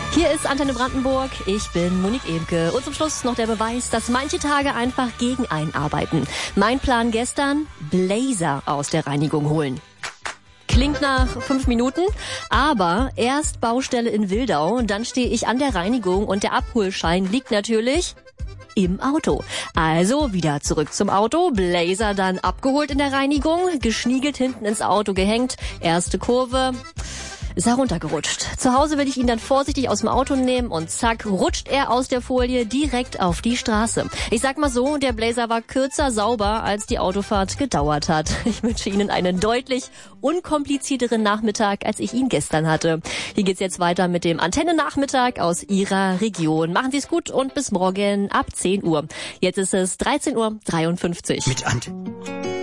Hier ist Antenne Brandenburg, ich bin Monique Emke. Und zum Schluss noch der Beweis, dass manche Tage einfach gegen einen arbeiten. Mein Plan gestern, Blazer aus der Reinigung holen. Klingt nach 5 Minuten, aber erst Baustelle in Wildau, dann stehe ich an der Reinigung und der Abholschein liegt natürlich im Auto. Also wieder zurück zum Auto, Blazer dann abgeholt in der Reinigung, geschniegelt hinten ins Auto gehängt, erste Kurve, ist er runtergerutscht. Zu Hause will ich ihn dann vorsichtig aus dem Auto nehmen und zack, rutscht er aus der Folie direkt auf die Straße. Ich sag mal so, der Blazer war kürzer sauber, als die Autofahrt gedauert hat. Ich wünsche Ihnen einen deutlich unkomplizierteren Nachmittag, als ich ihn gestern hatte. Hier geht's jetzt weiter mit dem Antenne-Nachmittag aus Ihrer Region. Machen Sie es gut und bis morgen ab 10 Uhr. Jetzt ist es 13:53 Uhr. Mit Antenne.